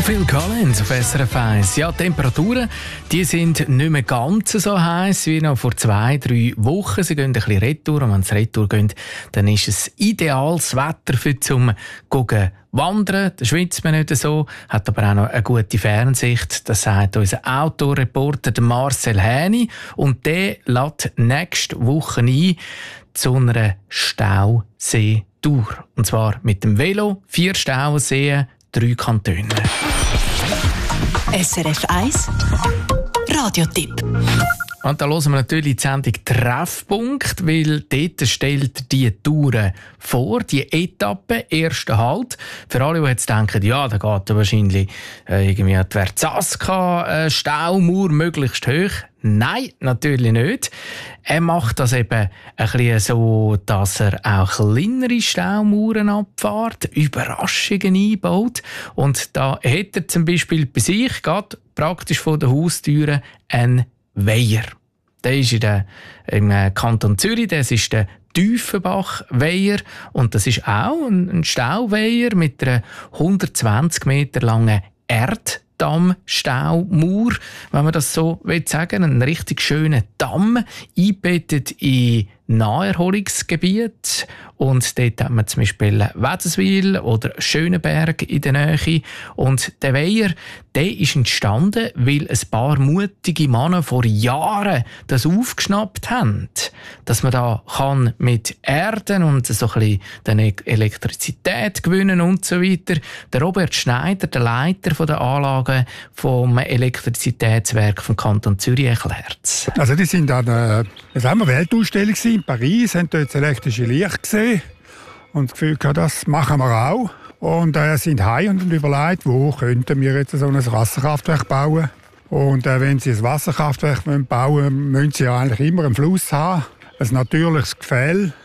Phil Collins auf SRF 1. Ja, die Temperaturen die sind nicht mehr ganz so heiß wie noch vor 2-3 Wochen. Sie gehen ein bisschen retour. Und wenn sie retour gehen, dann ist es ideales Wetter für zum Wandern. Da schwitzt man nicht so, hat aber auch noch eine gute Fernsicht. Das sagt unser Outdoor-Reporter Marcel Häni. Und der lädt nächste Woche ein zu einer Stausee-Tour. Und zwar mit dem Velo, 4 Stauseen, 3 Kantone. SRF 1 Radiotipp. Und da hören wir natürlich die Sendung Treffpunkt, weil dort stellt die Touren vor, die Etappe, erster Halt. Für alle, die jetzt denken, ja, da geht ja wahrscheinlich irgendwie die Verzaska Staumauer möglichst hoch. Nein, natürlich nicht. Er macht das eben ein bisschen so, dass er auch kleinere Staumauern abfährt, Überraschungen einbaut. Und da hat er zum Beispiel bei sich, gerade praktisch vor der Haustüre, einen Weiher. Der ist im Kanton Zürich, das ist der Tiefenbach-Weiher. Und das ist auch ein Stauweiher mit einer 120 Meter langen Erddamm-Staumauer, wenn man das so sagen will. Ein richtig schöner Damm, eingebettet in Naherholungsgebiet. Und dort haben wir zum Beispiel Wädenswil oder Schönenberg in der Nähe. Und der Weiher, der ist entstanden, weil ein paar mutige Männer vor Jahren das aufgeschnappt haben. Dass man da kann mit Erden und so ein bisschen Elektrizität gewinnen und so weiter. Der Robert Schneider, der Leiter der Anlagen vom Elektrizitätswerk vom Kanton Zürich, erklärt. Also die sind an der Weltausstellung in Paris, haben dort das elektrische Licht gesehen und das Gefühl gehabt, das machen wir auch. Und sind heim und überlegt, wo könnten wir jetzt so ein Wasserkraftwerk bauen. Und wenn sie ein Wasserkraftwerk bauen wollen, müssen sie ja eigentlich immer einen Fluss haben, ein natürliches Gefälle,